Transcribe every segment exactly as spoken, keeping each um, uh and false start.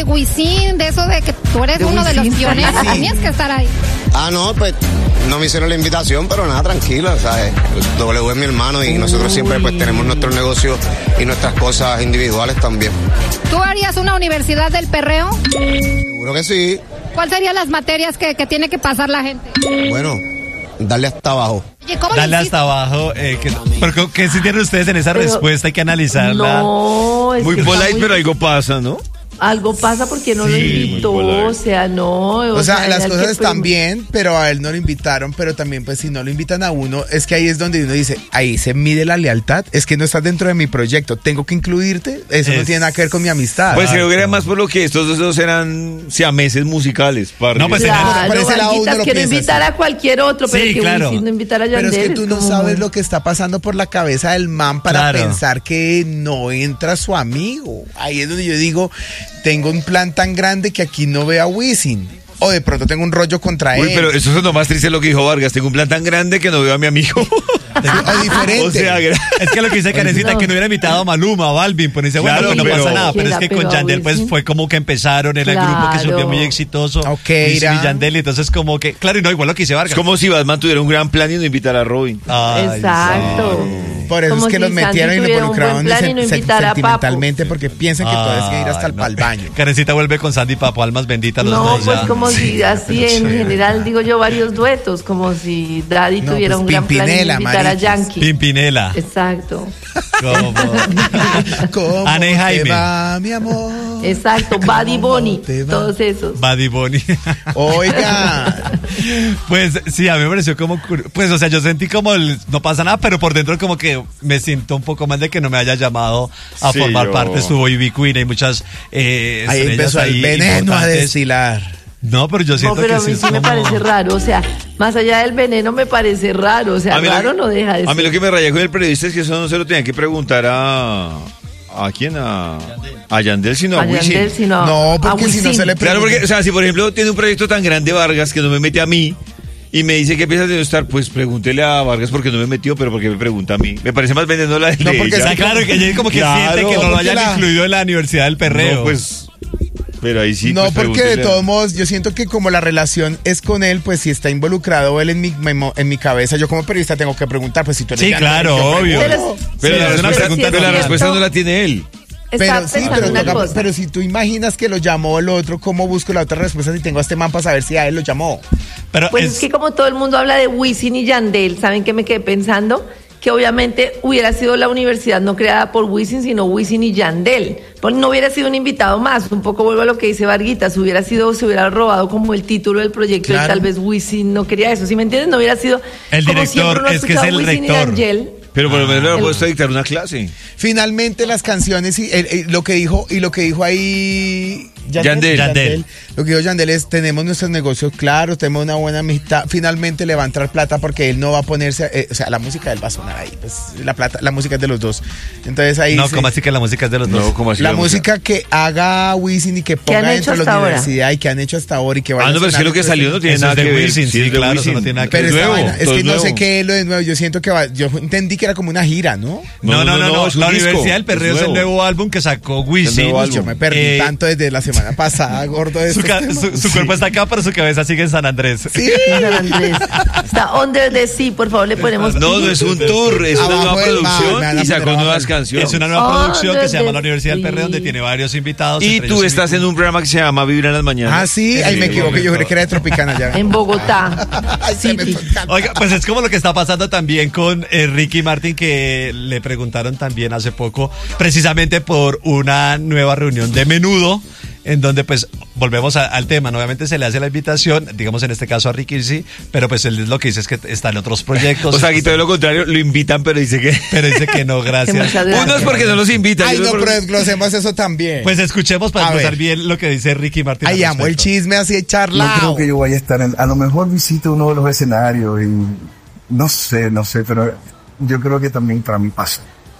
de Wisin, de eso de que tú eres de uno Wisin, de los pioneros, sí. Tenías que estar ahí. Ah, no, pues no me hicieron la invitación, pero nada, tranquila, ¿sabes? El W es mi hermano y Uy. nosotros siempre pues tenemos nuestros negocios y nuestras cosas individuales también. ¿Tú harías una universidad del perreo? Seguro que sí. ¿Cuáles serían las materias que, que tiene que pasar la gente? Bueno, darle hasta abajo. Oye, ¿cómo Dale hasta abajo. Eh, que, pero ¿qué sintieron ustedes en esa pero, respuesta? Hay que analizarla. No, es muy polite, muy... pero algo pasa, ¿no? Algo pasa porque no sí, lo invitó, o sea, no. O, o sea, sea, las cosas están que... bien, pero a él no lo invitaron, pero también pues si no lo invitan a uno, es que ahí es donde uno dice, ahí se mide la lealtad, es que no estás dentro de mi proyecto, tengo que incluirte, eso es... no tiene nada que ver con mi amistad. Pues creo que era más por lo que estos dos eran siameses musicales. Parce. No, pues claro, por ese lado uno lo que no invitar a cualquier otro, pero sí, que claro. no invitar a Yandel. Pero es que tú no como... sabes lo que está pasando por la cabeza del man para claro. pensar que no entra su amigo. Ahí es donde yo digo, tengo un plan tan grande que aquí no veo a Wisin. O de pronto tengo un rollo contra Uy, él. pero eso es lo más triste lo que dijo Vargas. Tengo un plan tan grande que no veo a mi amigo. O diferente. O sea, es que lo que dice Karencita, no. que no hubiera invitado a Maluma, a Balvin, pues dice, bueno, claro, pues no pero, pasa nada. Pero es que con Yandel, pues fue como que empezaron, era claro. el grupo que se volvió muy exitoso. Ok, Wisin y Yandel, y entonces como que, claro, y no, igual lo que dice Vargas. Es como si Batman tuviera un gran plan y no invitara a Robin. Ay, exacto. Sí. Por eso como es que si los metieron y lo involucraron sen- no sentimentalmente porque piensan que todo es que ir hasta el no. pa'l baño. Karencita vuelve con Sandy Papo, almas benditas. Los no, dos pues ya. como sí. si así en general digo yo varios duetos, como si Daddy no, tuviera pues, un gran plan y invitar a Yankee. Pimpinela. Exacto. ¿Cómo? ¿Cómo Ana y Jaime. Te va, mi amor? Exacto, Buddy Bunny, todos esos. Buddy Bunny. Oiga. Pues sí, a mí me pareció como, pues o sea, yo sentí como el, no pasa nada, pero por dentro como que me siento un poco mal de que no me haya llamado a sí, formar yo. parte. Estuvo Ivy Queen, hay muchas eh, ahí empezó el veneno a destilar. No, pero yo siento no, pero que a mí sí, sí me como... parece raro, o sea, más allá del veneno me parece raro, o sea, raro lo, no deja de ser. A mí lo que me rayé con el periodista es que eso no se lo tenían que preguntar a... ¿A quién? A, a Yandel, sino a, a Wisin. Yandel, sino no, porque si no se le pregunta. Claro, porque, o sea, si por ejemplo tiene un proyecto tan grande Vargas que no me mete a mí y me dice que piensas de no estar, pues pregúntele a Vargas porque no me metió, pero porque me pregunta a mí. Me parece más vendiendo la de No, porque está claro que ella como que claro, siente que no lo hayan la... incluido en la Universidad del Perreo. No, pues... Pero ahí sí. No, pues, porque de todos modos, yo siento que como la relación es con él, pues si está involucrado él en mi, en mi cabeza, yo como periodista tengo que preguntar, pues si tú eres Sí, claro, obvio. Pero, pero, la, respuesta, sí pero la respuesta no la tiene él. Pero sí, pero, toca, pero si tú imaginas que lo llamó el otro, ¿cómo busco la otra respuesta si tengo a este man para saber si a él lo llamó? Pero pues es... es que como todo el mundo habla de Wisin y Yandel, ¿saben qué me quedé pensando? Que obviamente hubiera sido la universidad no creada por Wisin, sino Wisin y Yandel. Pues no hubiera sido un invitado más. Un poco vuelvo a lo que dice Varguitas, hubiera sido, se hubiera robado como el título del proyecto claro. y tal vez Wisin no quería eso. ¿Sí me entiendes? No hubiera sido el como director, uno es que es el Wisin rector. Y Yandel. Pero por lo menos le el... ha puesto a dictar una clase. Finalmente las canciones y el, el, lo que dijo y lo que dijo ahí Yandel, Yandel, Yandel. Lo que dijo Yandel es, tenemos nuestros negocios claros, tenemos una buena amistad, finalmente le va a entrar plata porque él no va a ponerse, eh, o sea, la música de él va a sonar ahí, pues la plata, la música es de los dos. Entonces ahí No, se, ¿cómo así que la música es de los no, dos? ¿cómo así la, la música, música que haga Wisin y que ponga dentro de la universidad y que han hecho hasta ahora y que vaya Ah, no, pero es que lo que salió no tiene nada que ver. Wisin, sí, claro, eso no tiene nada que ver. Pero esta nuevo, vaina, es que no nuevo. sé qué es lo de nuevo, yo siento que va, yo entendí que era como una gira, ¿no? No, no, no, no, no. es la un disco, Universidad del Perreo es, es el nuevo álbum que sacó Wisin. Yo me perdí eh, tanto desde la semana pasada, gordo de su, ca- su, su sí. cuerpo está acá, pero su cabeza sigue en San Andrés. Sí, San Andrés. Está Under the Sea, por favor, le ponemos. No, no es un tour, es una nueva producción y sacó nuevas canciones. Es una nueva producción que se llama La Universidad del Perreo, donde tiene varios invitados. Y tú estás en un programa que se llama Vibra en las Mañanas. Ah, sí, ahí me equivoqué, yo creo que era de Tropicana ya. En Bogotá. Sí. Oiga, pues es como lo que está pasando también con eh, Ricky Martin, que le preguntaron también hace poco, precisamente por una nueva reunión de Menudo, en donde pues volvemos a, al tema, ¿no? Obviamente se le hace la invitación, digamos en este caso a Ricky sí, pero pues él lo que dice es que está en otros proyectos. O sea, aquí todo lo contrario, lo invitan, pero dice que... Pero dice que no, gracias. Uno es porque no los invitan. Ay, no, por... pero desglosemos eso también. Pues escuchemos para desglosar bien lo que dice Ricky Martin. Ay, amo el chisme así charlado. No creo que yo vaya a estar en... A lo mejor visito uno de los escenarios y... No sé, no sé, pero yo creo que también para mí pasa.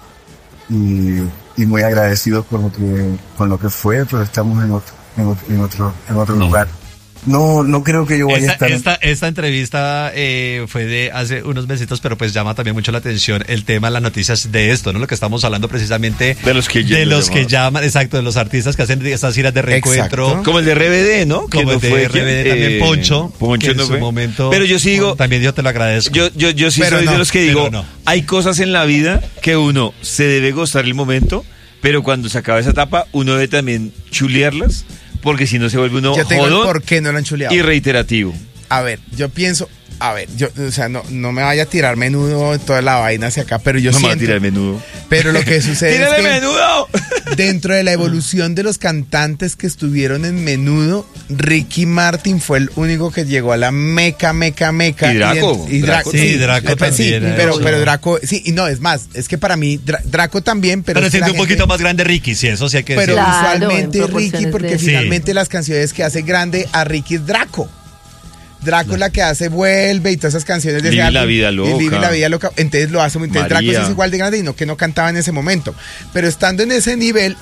Y... y muy agradecido con lo que con lo que fue, pero estamos en otro en otro en otro, en otro no. lugar. no, no creo que yo vaya esta, a estar... Esta, esta entrevista eh, fue de hace unos mesitos, pero pues llama también mucho la atención el tema, las noticias de esto, ¿no? Lo que estamos hablando precisamente de los que, de los que llamados. llaman, exacto, de los artistas que hacen estas giras de reencuentro. Exacto. Como el de R B D, ¿no? Que Como no el de fue R B D quien, también, eh, Poncho, Poncho que en no su fue. momento. Pero yo sí digo, también yo te lo agradezco. Yo, yo, yo sí Pero soy no, de los que digo, pero no. hay cosas en la vida que uno se debe gozar el momento, pero cuando se acaba esa etapa, uno debe también chulearlas, porque si no se vuelve uno Yo tengo el jodón por qué no lo han chuleado. y reiterativo. A ver, yo pienso, a ver, yo, o sea, no, no me vaya a tirar menudo toda la vaina hacia acá, pero yo No me va a siento. tirar menudo. Pero lo que sucede es ¡Tírale que menudo! dentro de la evolución de los cantantes que estuvieron en Menudo, Ricky Martin fue el único que llegó a la meca, meca, meca. Y Draco. Y, Draco Sí, Draco eh, pues, sí, también, pero, eh, pero sí. Draco, sí, y no, es más, es que para mí, Dra- Draco también, pero. Pero es que siendo la un gente- poquito más grande Ricky, sí, eso sí hay que Pero decir. Claro, visualmente en Ricky, proporciones porque de- finalmente las canciones que hace grande a Ricky es Draco. Draco es la que hace Vuelve y todas esas canciones de ese Vive álbum. la vida Y loca. Vive la vida loca. Entonces lo hace muy. Entonces Draco María. es igual de grande y no que no cantaba en ese momento. Pero estando en ese nivel.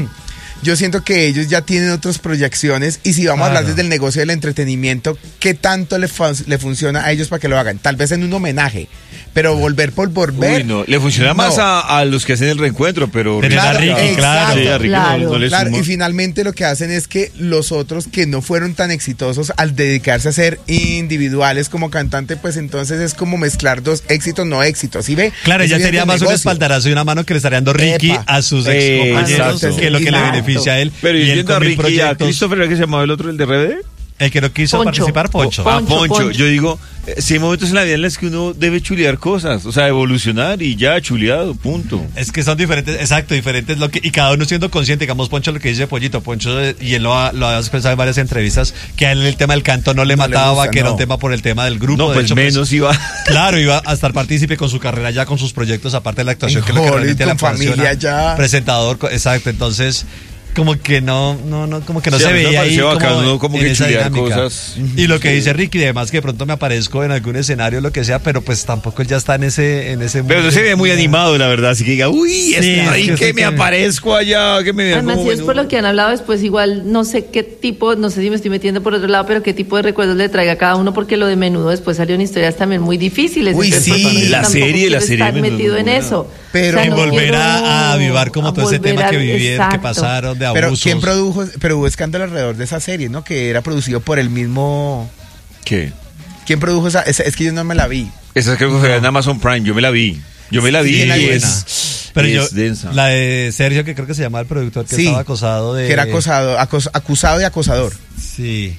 Yo siento que ellos ya tienen otras proyecciones y si vamos a hablar Claro. desde el negocio del entretenimiento, ¿qué tanto le, fa- le funciona a ellos para que lo hagan? Tal vez en un homenaje, pero volver por volver. Uy, no, le funciona No. más a, a los que hacen el reencuentro, pero Tener a Ricky, exacto. claro. Sí, a Ricky no- Claro. no, le Claro, suma. y finalmente lo que hacen es que los otros que no fueron tan exitosos al dedicarse a ser individuales como cantante, pues entonces es como mezclar dos éxitos, no éxitos, ¿sí ve? Claro, Eso ya viene sería del más un negocio. espaldarazo y una mano que le estaría dando Ricky Epa. a sus Eh, ex compañeros, exacto. que es lo que le Exacto. beneficia a él. Pero y yo él entiendo a con mil Ricky y a proyectos, Christopher, ¿era que se llamaba el otro, el de R B D? el que no quiso Poncho. participar, Poncho. Ah, Poncho, Poncho. Poncho. Yo digo, eh, sí hay momentos en la vida en los que uno debe chulear cosas, o sea, evolucionar y ya, chuleado, punto. Es que son diferentes, exacto, diferentes lo que y cada uno siendo consciente, digamos Poncho lo que dice Pollito, Poncho eh, y él lo ha, lo ha expresado en varias entrevistas que a él el tema del canto no le No le mataba, gusta, que era no. un tema por el tema del grupo. No, de pues hecho, menos iba. Claro, iba a estar partícipe con su carrera ya, con sus proyectos, aparte de la actuación, En que es lo que Hollywood, realmente le con familia apasiona. ya. Presentador, co- exacto, entonces como que no, no, no, como que no Sí, a se mí me veía ahí pareció como, bacano, ¿no? Como en que esa chulear dinámica. cosas. Y lo que dice Ricky, además que de pronto me aparezco en algún escenario, lo que sea, pero pues tampoco él ya está en ese, en ese Pero no mood se de- ve muy animado, la verdad, así que diga, uy, Sí, está es ahí que que sí me que- aparezco allá, que me vean Además, como si es por menudo. lo que han hablado después, igual no sé qué tipo, no sé si me estoy metiendo por otro lado, pero qué tipo de recuerdos le traiga a cada uno, porque lo de Menudo después salieron historias también muy difíciles. Uy, entonces, sí, pues, uno la tampoco serie, quiere la serie estar de Menudo, metido en buena. eso. Pero- Y no volver quiero a, a avivar como a todo ese volver tema a- que vivieron, que exacto. pasaron de Pero abusos. ¿quién produjo? Pero hubo escándalo alrededor de esa serie, ¿no? Que era producido por el mismo. ¿Qué? ¿Quién produjo esa? esa- es que yo no me la vi. Esa creo que fue en Amazon Prime, yo me la vi. Yo me la vi Sí, y la vi. es, Pero es yo, densa. la de Sergio, que creo que se llama el productor, que Sí, estaba acosado de... Que era acosado, acos- acusado de acosador. Sí.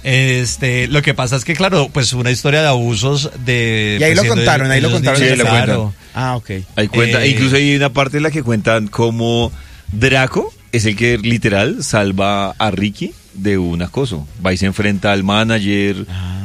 Este, lo que pasa es que, claro, pues una historia de abusos de... Y ahí pues, lo siendo contaron, ahí lo ellos contaron. niños, Sí, lo claro. Ah, ok. Ahí cuenta, Eh, incluso hay una parte en la que cuentan cómo Draco es el que literal salva a Ricky de un acoso. Va y se enfrenta al manager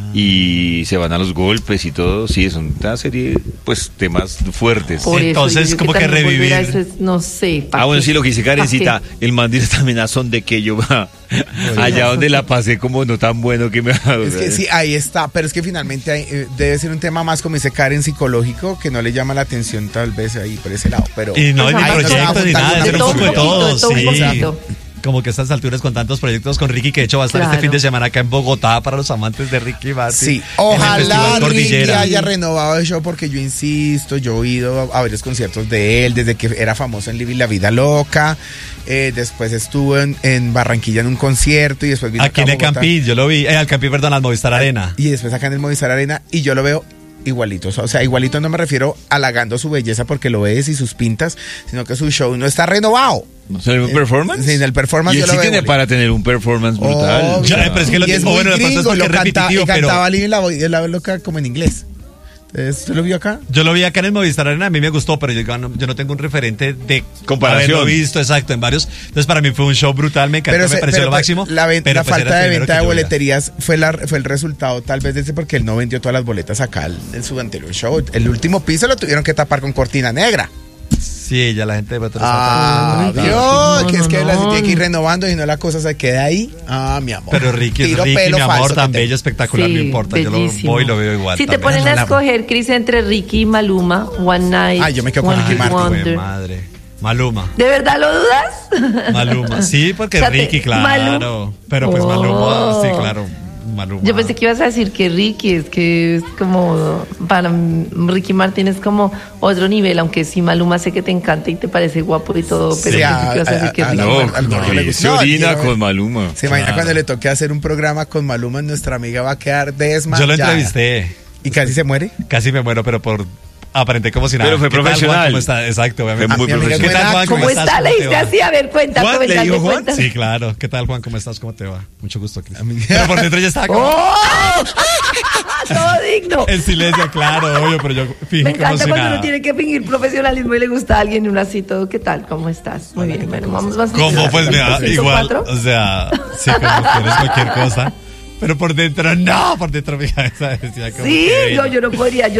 y se van a los golpes y todo. Sí, es una serie, pues, temas fuertes. Por eso, Entonces, yo digo como que también volver a revivir- eso es- no sé. ¿pa' Ah, bueno, qué? sí, lo que dice ¿Pa' Karencita, qué? el man dice también a son de que yo va allá donde la pasé como no tan bueno que me va a Es que sí, ahí está, pero es que finalmente hay, eh, debe ser un tema más, como dice Karen, psicológico, que no le llama la atención tal vez ahí por ese lado. Pero Y no, Pues ni ahí no se va proyectos ni juntando nada, una es un poco de persona. todo, De todo un sí. poquito. Como que a estas alturas con tantos proyectos con Ricky, que de hecho va a estar Claro. este fin de semana acá en Bogotá para los amantes de Ricky Martin. sí, en el ojalá Festival Ricky Cordillera. haya renovado el show, porque yo insisto, yo he ido a, a varios conciertos de él desde que era famoso en Living la Vida Loca. Eh, después estuvo en, en Barranquilla en un concierto y después vino Aquí acá en a el Bogotá. Campín, yo lo vi, eh, al Campín, perdón, al Movistar Arena. Y después acá en el Movistar Arena y yo lo veo igualito. O sea, igualito no me refiero halagando su belleza porque lo ves y sus pintas, sino que su show no está renovado. ¿No se ve un performance? Sí, en el performance y yo él lo sí veo tiene igualito. para tener un performance brutal. Obvio. Ya, pero es que lo Y que- es o muy bueno, de pronto es gringo, porque lo es canta- repetitivo, y pero- cantaba Living la, Vo- la loca como en inglés. Entonces, ¿usted lo vio acá? Yo lo vi acá en el Movistar Arena, a mí me gustó, pero yo no, yo no tengo un referente de Comparación. haberlo visto, exacto, en varios. Entonces para mí fue un show brutal, me encantó, me se- pareció lo pues, máximo. La, ven- pero la pues era falta el de primero venta que de yo veía. boleterías fue, la, fue el resultado tal vez de ese, porque él no vendió todas las boletas acá en, en su anterior show. El último piso lo tuvieron que tapar con cortina negra. Sí, ya la gente de pronto lo Ah, está vio, No, que no, es que la se no. tiene que ir renovando y no la cosa se queda ahí. Ah, mi amor. Pero Ricky es Tiro Ricky, pelo mi amor, falso tan que bello, tengo. espectacular, no Sí, importa, yo lo bellísimo. voy y lo veo igual. Si te también. ponen a La- escoger, Cris, entre Ricky y Maluma, One Night. Ah, yo me quedo con One Ricky Hit Martin. Jue Wonder. madre. Maluma. ¿De verdad lo dudas? Maluma. Sí, porque O sea, te- Ricky, claro. Maluma. Pero pues Oh. Maluma, sí, claro. Maluma. Yo pensé que ibas a decir que Ricky, es que es como, para mí, Ricky Martin es como otro nivel, aunque sí Maluma sé que te encanta y te parece guapo y todo, pero Sí, yo a- pensé que ibas a decir que a- a- Ricky no, Martin. al gordo le Y gusta. se No, orina quiero ver. con Maluma. Se imagina Claro. cuando le toque hacer un programa con Maluma, nuestra amiga va a quedar desmayada. Yo lo entrevisté. ¿Y casi se muere? Casi me muero, pero por aparenté como si nada. Pero fue ¿Qué tal, Juan? profesional. ¿Cómo está? Exacto, obviamente. Fue muy Mi amiga es ¿Qué buena. tal, Juan? ¿Cómo está? estás? Le ¿Cómo te dijiste va? así, a ver, cuenta, Juan, cuenta, ¿le dijo dale, Juan? cuenta. Sí, claro. ¿Qué tal, Juan? ¿Cómo estás? ¿Cómo te va? Mucho gusto, Cris. Amiga. Pero por dentro ya estaba como ¡Oh! Todo digno. en silencio, claro, obvio, pero yo fingí Me como encanta si cuando nada. uno tiene que fingir profesionalismo y le gusta a alguien y uno así todo. ¿Qué tal? ¿Cómo estás? Muy bien. Bueno, vamos, vamos a ¿Cómo? empezar. Pues mira, ¿ciento igual, cuatro? o sea, sí, como quieres cualquier cosa. Pero por dentro, no, por dentro mi cabeza decía como Sí, que- no, yo no podría.